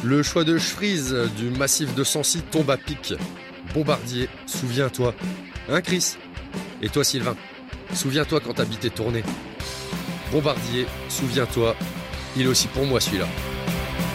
Le choix de Chevreeze du massif de Sancy tombe à pic. Bombardier, souviens-toi. Hein Chris? Et toi Sylvain? Souviens-toi quand t'habitais Tournai. Bombardier, souviens-toi. Il est aussi pour moi celui-là.